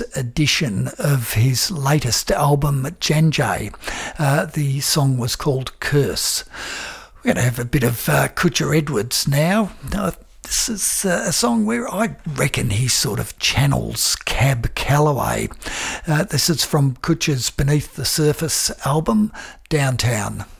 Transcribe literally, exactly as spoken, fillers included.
edition of his latest album, Janjay. Uh, the song was called Curse. We're going to have a bit of uh, Kutcher Edwards now. Uh, this is uh, a song where I reckon he sort of channels Cab Calloway. Uh, this is from Kutcher's Beneath the Surface album, Downtown.